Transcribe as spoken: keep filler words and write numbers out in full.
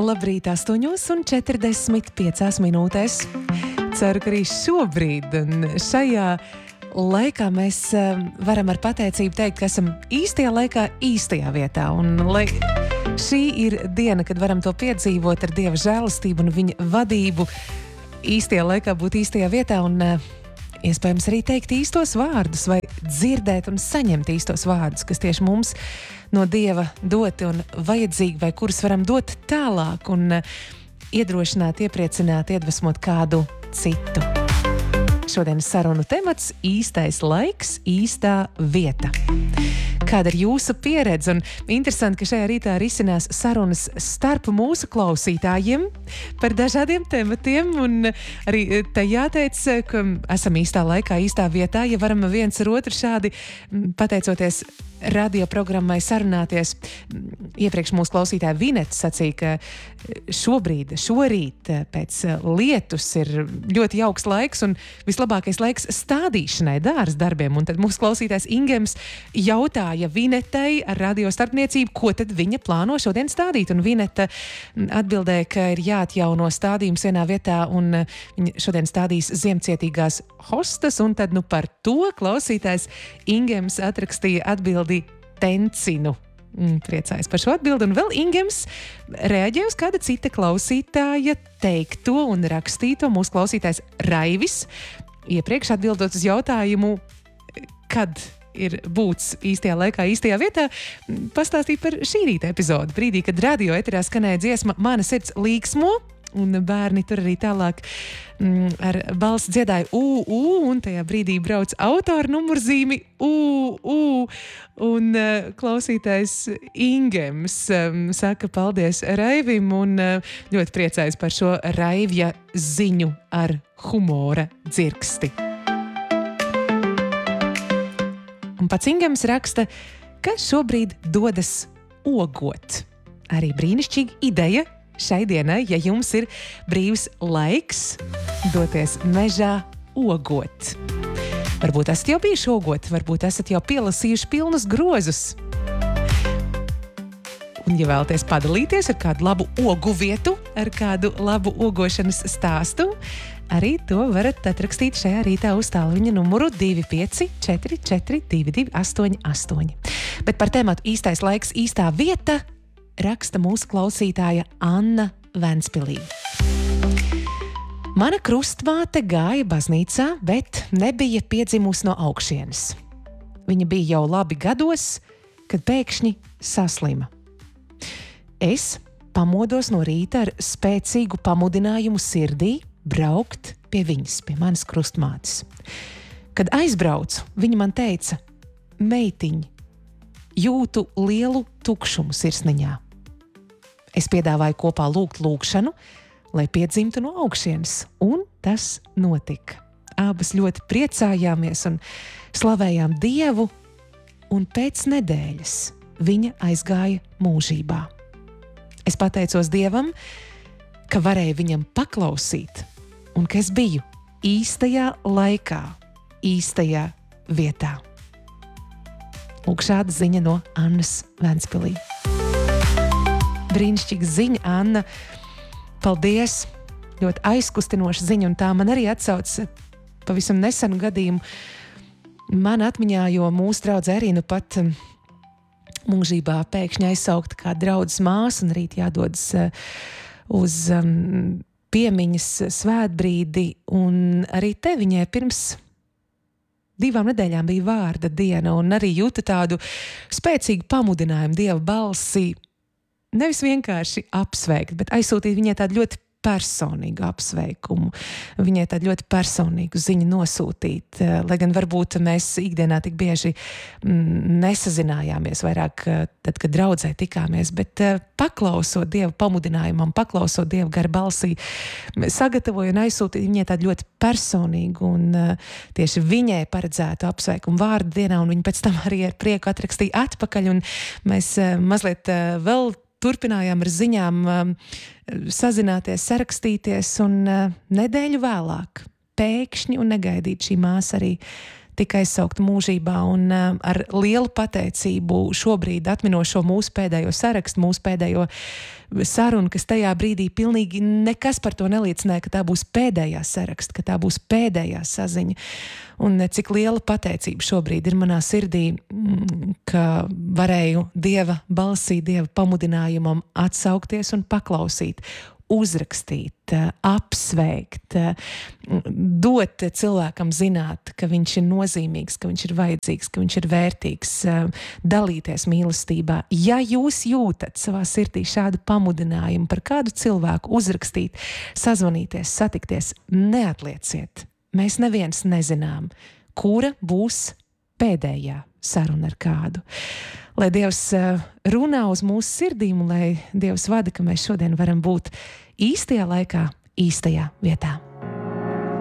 Labrīt, astoņos un četrdesmit piecās minūtēs. Ceru, ka arī šobrīd un šajā laikā mēs uh, varam ar pateicību teikt, ka esam īstajā laikā, īstajā vietā. Un lai šī ir diena, kad varam to piedzīvot ar Dieva žēlastību un viņa vadību, īstajā laikā būt īstajā vietā un uh, iespējams arī teikt īstos vārdus vai dzirdēt un saņemt īstos vārdus, kas tieši mums no Dieva doti un vajadzīgi vai kurus varam dot tālāk un uh, iedrošināt, iepriecināt, iedvesmot kādu citu. Šodienas sarunu temats – īstais laiks, īstā vieta. Kāda ir jūsu pieredze? Un interesanti, ka šajā rītā risinās sarunas starp mūsu klausītājiem par dažādiem tematiem. Un arī te jāteic, ka esam īstā laikā, īstā vietā, ja varam viens ar otru šādi, pateicoties radioprogrammai, sarunāties. Iepriekš mūsu klausītāja Vineta sacīja, ka šobrīd, šorīt pēc lietus ir ļoti jauks laiks un vislabākais laiks stādīšanai, dārza darbiem. Un tad mūsu klausītājs Ingems jautāja Vinetai ar radio starpniecību, ko tad viņa plāno šodien stādīt. Un Vineta atbildēja, ka ir jāatjauno stādījums vienā vietā un viņa šodien stādīs ziemcietīgās hostas. Un tad nu par to klausītājs Ingems atrakstīja atbildi tencinu. Mm, priecājos par šo atbildi. Un vēl Ingems reaģēja uz kāda cita klausītāja teikto un rakstīto. Mūsu klausītājs Raivis iepriekš atbildot uz jautājumu, kad ir būts īstajā laikā, īstajā vietā, pastāstīja par šī rīta epizodi. Brīdī, kad radio eterā skanēja dziesma Mana sirds līksmo, un bērni tur arī tālāk mm, ar balss dziedāja ū, ū, un tajā brīdī brauc autora numurzīmi ū, ū, un uh, klausītājs Ingems um, saka paldies Raivim, un uh, ļoti priecājas par šo Raivja ziņu ar humora dzirksti. Un pats Ingems raksta, ka šobrīd dodas ogot. Arī brīnišķīga ideja šai dienai, ja jums ir brīvs laiks doties mežā ogot. Varbūt esat jau bijuši ogot, varbūt esat jau pielasījuši pilnus grozus. Un, ja vēlaties padalīties ar kādu labu ogu vietu, ar kādu labu ogošanas stāstu, arī to varat atrakstīt šajā rītā uz tālruņa numuru divi pieci četri četri divi divi astoņi astoņi. Bet par tēmatu īstais laiks, īstā vieta raksta mūsu klausītāja Anna Ventspilī. Mana krustmāte gāja baznīcā, bet nebija piedzimusi no augšienes. Viņa bija jau labi gados, kad pēkšņi saslima. Es pamodos no rīta ar spēcīgu pamudinājumu sirdī braukt pie viņas, pie manas krustmātes. Kad aizbraucu, viņa man teica, meitiņ, jūtu lielu tukšumu sirsniņā. Es piedāvāju kopā lūgt lūgšanu, lai piedzimtu no augšienes, un tas notika. Abas ļoti priecājāmies un slavējām Dievu, un pēc nedēļas viņa aizgāja mūžībā. Es pateicos Dievam, ka varēju viņam paklausīt, un ka es biju īstajā laikā, īstajā vietā. Lūk, šāda ziņa no Annas Ventspilī. Brīnišķīga ziņa, Anna. Paldies! Ļoti aizkustinoša ziņa, un tā man arī atsauc pavisam nesenu gadījumu. Man atmiņā, jo mūsu draudzē arī nu pat mūžībā pēkšņi aizsaukta kā draudzes māsa, un rīt jādodas uz um, piemiņas svētbrīdi, un arī te viņai pirms divām nedēļām bija vārda diena, un arī jūta tādu spēcīgu pamudinājumu Dieva balsī, nevis vienkārši apsveikt, bet aizsūtīt viņai tādu ļoti personīgu apsveikumu, viņai tādu ļoti personīgu ziņu nosūtīt, lai gan varbūt mēs ikdienā tik bieži mm, nesazinājāmies vairāk tad, kad draudzē tikāmies, bet paklausot Dieva pamudinājumam, paklausot Dieva gara balsī, sagatavoju un aizsūtīju viņai tādu ļoti personīgu un tieši viņai paredzētu apsveikumu vārdu dienā, un viņa pēc tam arī ar prieku atrakstīja atpakaļ, un mēs mazliet vēl turpinājām ar ziņām um, sazināties, sarakstīties, un uh, nedēļu vēlāk pēkšņi un negaidīt šī māsa arī tika aizsaukta mūžībā, un uh, ar lielu pateicību šobrīd atminošo mūsu pēdējo sarakstu, mūsu pēdējo sarunu, kas tajā brīdī pilnīgi nekas par to neliecināja, ka tā būs pēdējā saraksta, ka tā būs pēdējā saziņa. Un cik liela pateicība šobrīd ir manā sirdī, ka varēju Dieva balsī, Dieva pamudinājumam atsaukties un paklausīt, uzrakstīt, apsveikt, dot cilvēkam zināt, ka viņš ir nozīmīgs, ka viņš ir vajadzīgs, ka viņš ir vērtīgs, dalīties mīlestībā. Ja jūs jūtat savā sirdī šādu pamudinājumu par kādu cilvēku uzrakstīt, sazvanīties, satikties, neatlieciet. Mēs neviens nezinām, kura būs pēdējā saruna ar kādu. Lai Dievs runā uz mūsu sirdīm un lai Dievs vada, ka mēs šodien varam būt īstajā laikā, īstajā vietā.